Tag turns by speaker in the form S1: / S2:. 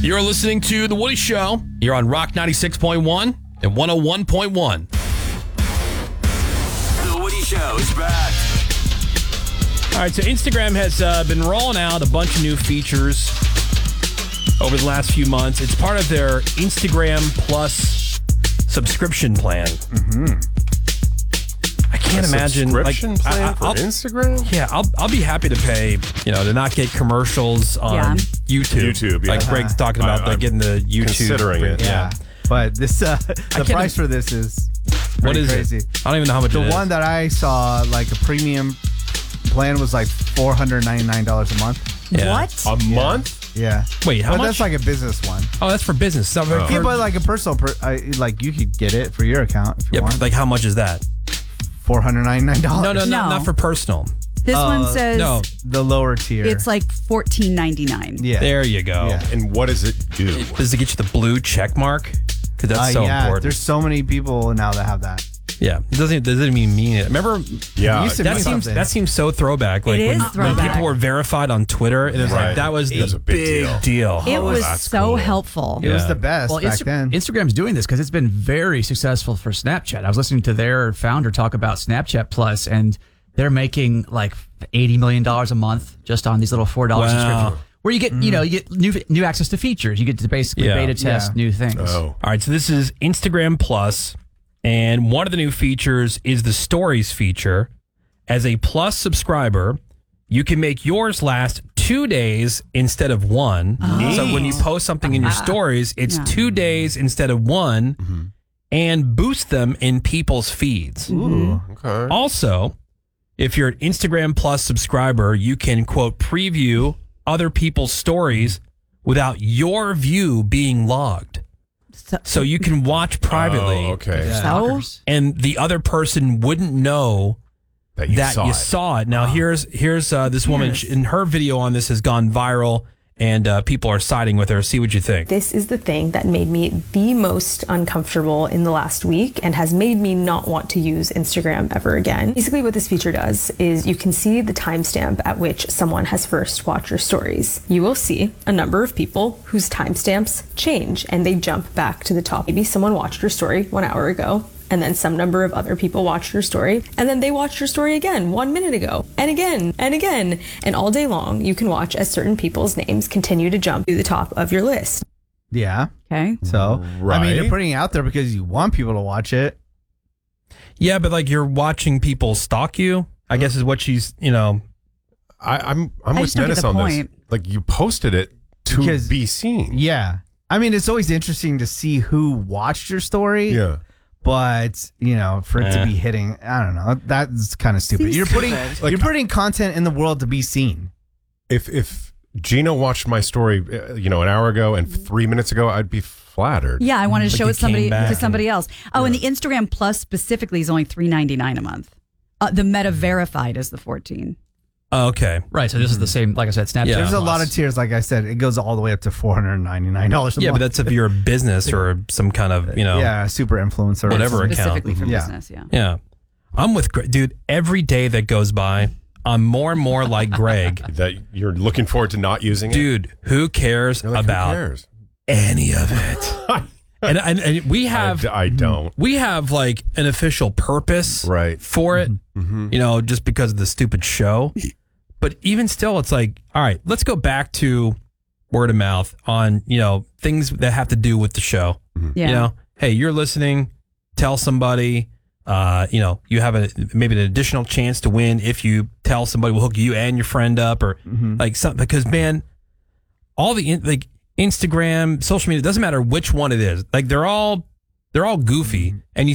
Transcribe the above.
S1: You're listening to The Woody Show. You're on Rock 96.1 and 101.1.
S2: The Woody Show is back.
S1: All right, so Instagram has been rolling out a bunch of new features over the last few months. It's part of their Instagram Plus subscription plan.
S3: Mm-hmm.
S1: I can't imagine
S3: Subscription plan for Instagram?
S1: Yeah, I'll be happy to pay, to not get commercials on YouTube.
S3: YouTube, yeah.
S1: Like Greg's talking about, like getting the YouTube.
S3: Considering it,
S4: Yeah. But this the
S1: can't
S4: price for this is pretty crazy.
S1: I don't even know how much
S4: The
S1: it is.
S4: one that I saw, like a premium plan, was like $499 a month.
S1: Yeah.
S5: What?
S3: A month?
S4: Yeah.
S1: Wait, how
S4: But
S1: much?
S4: that's like a business one.
S1: Oh, that's for business. It's not for-
S4: Yeah, but like a personal, like you could get it for your account if you
S1: Yeah,
S4: want.
S1: but like how much is that?
S4: $499.
S1: No,
S5: No.
S1: not for personal.
S5: This one says
S1: No,
S4: The lower tier.
S5: it's like $14.99.
S4: yeah.
S1: there you go.
S4: Yeah.
S3: And what does it do?
S1: Does it get you the blue check mark? Because that's so
S4: yeah,
S1: important.
S4: there's so many people now that have that.
S1: Yeah, it doesn't even mean it. Remember,
S3: Yeah.
S4: used to
S1: that
S4: be
S1: seems
S4: something.
S1: that seems so throwback. Like
S5: It is
S1: when
S5: throwback.
S1: people were verified on Twitter, and it was
S3: Right.
S1: like that was
S3: It was
S1: the
S3: a big deal.
S5: It was
S3: that's
S5: so
S3: cool.
S5: helpful.
S4: It was
S1: Yeah.
S4: the best
S6: Well,
S4: back then.
S6: Instagram's doing this because it's been very successful for Snapchat. I was listening to their founder talk about Snapchat Plus, and they're making like $80 million a month just on these little $4 subscriptions. Where you get, you get new access to features. You get to basically
S1: Yeah.
S6: beta test new things.
S3: Oh.
S1: All right, so this is Instagram Plus, and one of the new features is the Stories feature. As a Plus subscriber, you can make yours last 2 days instead of one. So when you post something in your stories, it's 2 days instead of one, and boost them in people's feeds.
S3: Okay.
S1: Also, if you're an Instagram Plus subscriber, you can, quote, preview other people's stories without your view being logged. So you can watch privately,
S3: Oh, okay.
S5: So
S1: and the other person wouldn't know
S3: That you
S1: that
S3: saw
S1: you
S3: it.
S1: saw it. Now, here's this woman, and her video on this has gone viral, and people are siding with her. See what you think.
S7: This is the thing that made me the most uncomfortable in the last week and has made me not want to use Instagram ever again. Basically, what this feature does is you can see the timestamp at which someone has first watched your stories. You will see a number of people whose timestamps change and they jump back to the top. Maybe someone watched your story 1 hour ago, and then some number of other people watched your story, and then they watched your story again 1 minute ago, and again, and again. And all day long, you can watch as certain people's names continue to jump to the top of your list.
S4: Yeah.
S5: okay.
S4: So, I
S3: Right.
S4: mean, you're putting it out there because you want people to watch it.
S1: Yeah, but like you're watching people stalk you, I guess is what she's,
S3: I'm
S5: I
S3: with
S5: just don't get
S3: Dennis
S5: the
S3: on
S5: point.
S3: this. Like you posted it to
S4: Because-
S3: be seen.
S4: Yeah. I mean, it's always interesting to see who watched your story.
S3: Yeah.
S4: But, for it to be hitting, I don't know. That's kind of stupid.
S5: Seems
S4: You're putting
S5: stupid.
S4: you're putting content in the world to be seen.
S3: If Gina watched my story, an hour ago and 3 minutes ago, I'd be flattered.
S5: Yeah, I wanted to
S1: Like
S5: show
S1: you
S5: it somebody
S1: came back
S5: to somebody else. Oh, and the Instagram Plus specifically is only $3.99 a month. The Meta Verified is the 14.
S1: Oh, okay.
S6: Right. So this is the same, like I said, Snapchat.
S1: Yeah.
S4: There's a
S6: Plus.
S4: lot of tiers, like I said. It goes all the way up to $499 a
S1: Yeah,
S4: month.
S1: but that's if you're a business or some kind of,
S4: yeah, super influencer.
S1: Whatever account.
S5: Specifically for
S4: Yeah.
S5: business, yeah.
S1: Yeah. I'm with Greg. Dude, every day that goes by, I'm more and more like Greg.
S3: That you're looking forward to not using it.
S1: Dude, who cares
S3: You're like,
S1: about
S3: who cares?
S1: any of it? and we have
S3: I don't.
S1: we have like an official purpose
S3: Right.
S1: for it, just because of the stupid show. But even still, it's like, all right, let's go back to word of mouth on, things that have to do with the show.
S5: Yeah.
S1: Hey, you're listening, tell somebody, you have maybe an additional chance to win if you tell somebody, we'll hook you and your friend up or like something, because man, all the Instagram, social media, it doesn't matter which one it is. Like they're all goofy, and you